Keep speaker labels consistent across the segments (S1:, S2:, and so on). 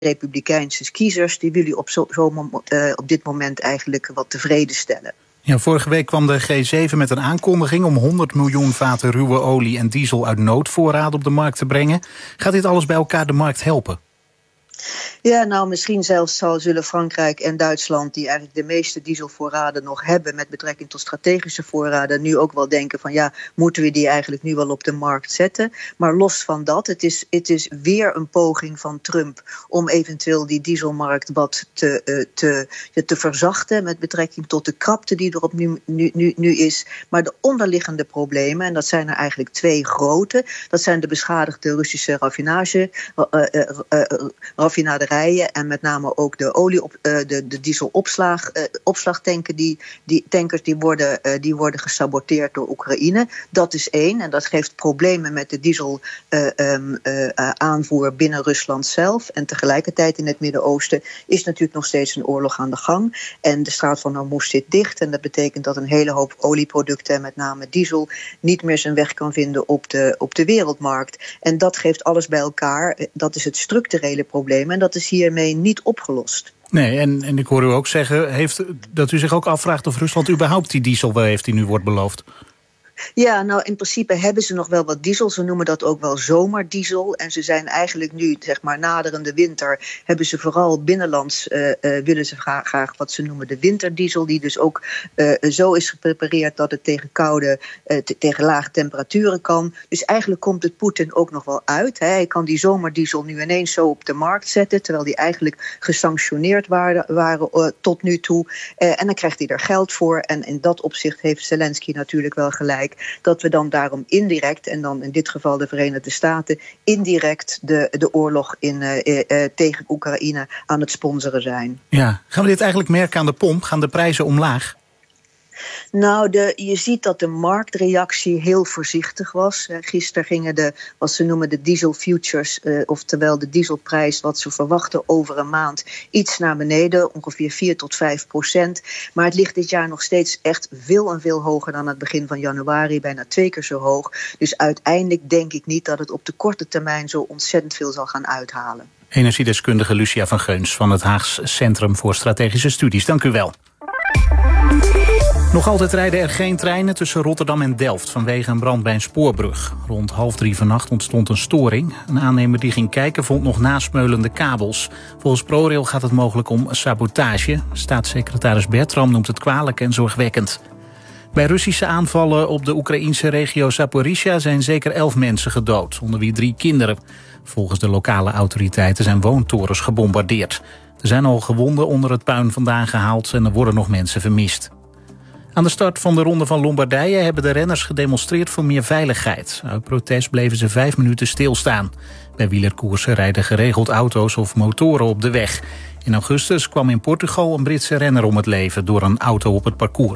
S1: Republikeinse kiezers, die wil hij op dit moment eigenlijk wat tevreden stellen.
S2: Ja, vorige week kwam de G7 met een aankondiging om 100 miljoen vaten ruwe olie en diesel uit noodvoorraad op de markt te brengen. Gaat dit alles bij elkaar de markt helpen?
S1: Ja, nou misschien zelfs zullen Frankrijk en Duitsland, die eigenlijk de meeste dieselvoorraden nog hebben met betrekking tot strategische voorraden, nu ook wel denken van ja, moeten we die eigenlijk nu wel op de markt zetten? Maar los van dat, het is weer een poging van Trump om eventueel die dieselmarkt wat te verzachten met betrekking tot de krapte die er op nu is. Maar de onderliggende problemen, en dat zijn er eigenlijk twee grote, dat zijn de beschadigde Russische raffinaderijen en met name ook de dieselopslagtanken, die tankers die worden gesaboteerd door Oekraïne. Dat is één en dat geeft problemen met de dieselaanvoer binnen Rusland zelf. En tegelijkertijd in het Midden-Oosten is natuurlijk nog steeds een oorlog aan de gang. En de straat van Hormuz zit dicht en dat betekent dat een hele hoop olieproducten en met name diesel niet meer zijn weg kan vinden op de wereldmarkt. En dat geeft alles bij elkaar. Dat is het structurele probleem en dat is hiermee niet opgelost.
S2: Nee, en ik hoor u ook zeggen dat u zich ook afvraagt of Rusland überhaupt die diesel wel heeft die nu wordt beloofd.
S1: Ja, nou in principe hebben ze nog wel wat diesel. Ze noemen dat ook wel zomerdiesel. En ze zijn eigenlijk nu, zeg maar naderende winter, hebben ze vooral binnenlands willen ze graag wat ze noemen de winterdiesel, die dus ook zo is geprepareerd dat het tegen koude, tegen lage temperaturen kan. Dus eigenlijk komt het Poetin ook nog wel uit. Hij kan die zomerdiesel nu ineens zo op de markt zetten, terwijl die eigenlijk gesanctioneerd waren tot nu toe. En dan krijgt hij er geld voor. En in dat opzicht heeft Zelensky natuurlijk wel gelijk, dat we dan daarom indirect, en dan in dit geval de Verenigde Staten, indirect de oorlog tegen Oekraïne aan het sponsoren zijn. Ja,
S2: gaan we dit eigenlijk merken aan de pomp? Gaan de prijzen omlaag?
S1: Nou, je ziet dat de marktreactie heel voorzichtig was. Gisteren gingen wat ze noemen de diesel futures, oftewel de dieselprijs, wat ze verwachten over een maand, iets naar beneden, ongeveer 4-5%. Maar het ligt dit jaar nog steeds echt veel en veel hoger dan het begin van januari, bijna 2 keer zo hoog. Dus uiteindelijk denk ik niet dat het op de korte termijn zo ontzettend veel zal gaan uithalen.
S2: Energiedeskundige Lucia van Geuns van het Haags Centrum voor Strategische Studies. Dank u wel. Nog altijd rijden er geen treinen tussen Rotterdam en Delft vanwege een brand bij een spoorbrug. Rond 2:30 vannacht ontstond een storing. Een aannemer die ging kijken vond nog nasmeulende kabels. Volgens ProRail gaat het mogelijk om sabotage. Staatssecretaris Bertram noemt het kwalijk en zorgwekkend. Bij Russische aanvallen op de Oekraïnse regio Zaporizhia zijn zeker 11 mensen gedood, onder wie 3 kinderen. Volgens de lokale autoriteiten zijn woontorens gebombardeerd. Er zijn al gewonden onder het puin vandaan gehaald en er worden nog mensen vermist. Aan de start van de Ronde van Lombardije hebben de renners gedemonstreerd voor meer veiligheid. Uit protest bleven ze 5 minuten stilstaan. Bij wielerkoersen rijden geregeld auto's of motoren op de weg. In augustus kwam in Portugal een Britse renner om het leven door een auto op het parcours.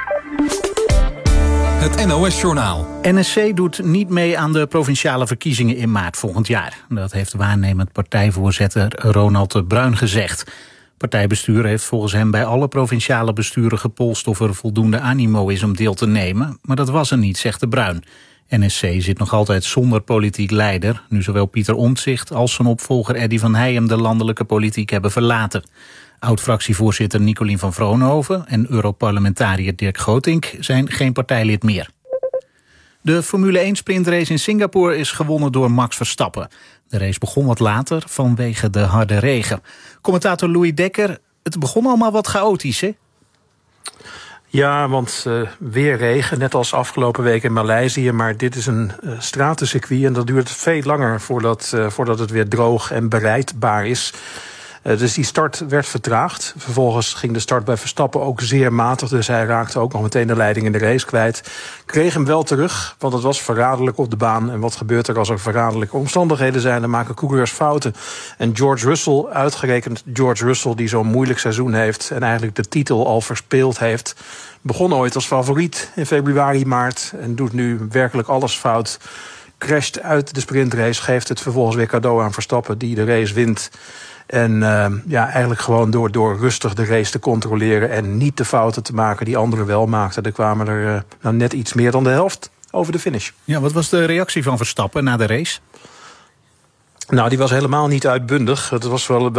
S3: Het NOS-journaal.
S2: NSC doet niet mee aan de provinciale verkiezingen in maart volgend jaar. Dat heeft waarnemend partijvoorzitter Ronald de Bruin gezegd. Partijbestuur heeft volgens hem bij alle provinciale besturen gepolst of er voldoende animo is om deel te nemen. Maar dat was er niet, zegt de Bruin. NSC zit nog altijd zonder politiek leider, nu zowel Pieter Omtzigt als zijn opvolger Eddy van Heijem de landelijke politiek hebben verlaten. Oud-fractievoorzitter Nicolien van Vroonhoven en Europarlementariër Dirk Gootink zijn geen partijlid meer. De Formule 1-sprintrace in Singapore is gewonnen door Max Verstappen. De race begon wat later vanwege de harde regen. Commentator Louis Dekker, het begon allemaal wat chaotisch, hè?
S4: Ja, want weer regen, net als afgelopen week in Maleisië. Maar dit is een stratencircuit en dat duurt veel langer voordat het weer droog en bereidbaar is. Dus die start werd vertraagd. Vervolgens ging de start bij Verstappen ook zeer matig. Dus hij raakte ook nog meteen de leiding in de race kwijt. Kreeg hem wel terug, want het was verraderlijk op de baan. En wat gebeurt er als er verraderlijke omstandigheden zijn? Dan maken coureurs fouten. En George Russell, uitgerekend George Russell, die zo'n moeilijk seizoen heeft en eigenlijk de titel al verspeeld heeft, begon ooit als favoriet in februari, maart en doet nu werkelijk alles fout. Crasht uit de sprintrace, geeft het vervolgens weer cadeau aan Verstappen, die de race wint. En eigenlijk gewoon door rustig de race te controleren en niet de fouten te maken die anderen wel maakten. Er kwamen er net iets meer dan de helft over de finish.
S2: Ja, wat was de reactie van Verstappen na de race?
S4: Nou, die was helemaal niet uitbundig. Het was wel